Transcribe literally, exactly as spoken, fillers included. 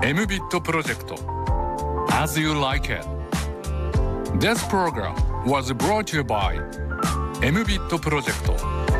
エムビット プロジェクト As You Like It. This program was brought to you by エムビット プロジェクト